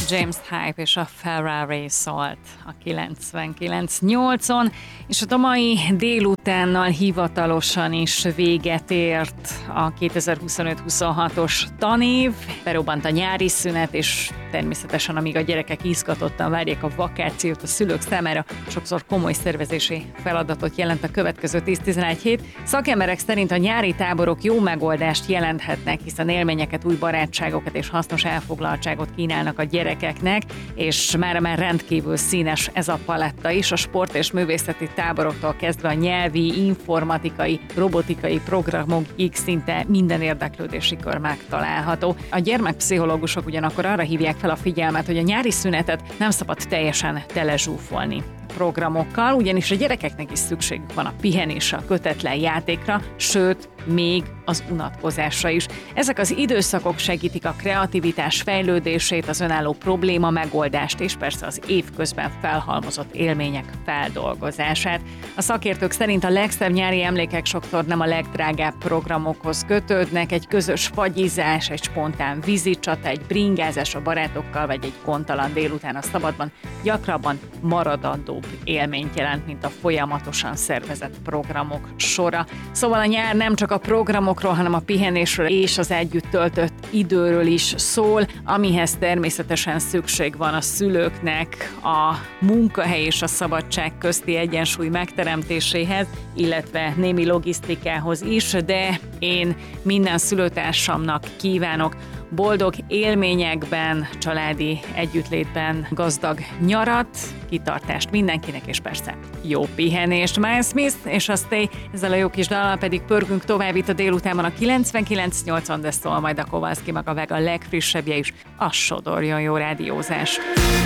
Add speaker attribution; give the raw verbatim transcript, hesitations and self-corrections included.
Speaker 1: James Hype és a Ferrari szólt a kilencvenkilenc nyolcon, és a mai délutánnal hivatalosan is véget ért a kétezer-huszonöt huszonhatos tanév. Berobbant a nyári szünet, és természetesen amíg a gyerekek izgatottan várják a vakációt, a szülők számára sokszor komoly szervezési feladatot jelent a következő tíz-tizenegy hét. Szakemberek szerint a nyári táborok jó megoldást jelenthetnek, hiszen élményeket, új barátságokat és hasznos elfoglaltságot kínálnak a gyerekeknek, és mára már rendkívül színes ez a paletta is, a sport és művészeti táboroktól kezdve a nyelvi, informatikai, robotikai programokig szinte minden érdeklődési kör megtalálható. A gyermekpszichológusok ugyanakkor arra hívják fel a figyelmet, hogy a nyári szünetet nem szabad teljesen telezsúfolni programokkal, ugyanis a gyerekeknek is szükségük van a pihenésre, a kötetlen játékra, sőt, még az unatkozásra is. Ezek az időszakok segítik a kreativitás fejlődését, az önálló probléma megoldást, és persze az évközben felhalmozott élmények feldolgozását. A szakértők szerint a legszebb nyári emlékek sokszor nem a legdrágább programokhoz kötődnek, egy közös fagyizás, egy spontán vízicsata, egy bringázás a barátokkal, vagy egy gondtalan délután a szabadban gyakrabban maradandóbb élményt jelent, mint a folyamatosan szervezett programok sora. Szóval a nyár nem csak a programokról, hanem a pihenésről és az együtt töltött időről is szól, amihez természetesen szükség van a szülőknek a munkahely és a szabadság közti egyensúly megteremtéséhez, illetve némi logisztikához is, de én minden szülőtársamnak kívánok boldog élményekben, családi együttlétben gazdag nyarat, kitartást mindenkinek, és persze jó pihenést. Miles Smith és a Stay, ezzel a jó kis dallal pedig pörgünk tovább itt a délutánban a kilencvenkilenc nyolcvan, de szól majd a Kowalski maga meg a legfrissebbje is, a sodorjon jó rádiózás.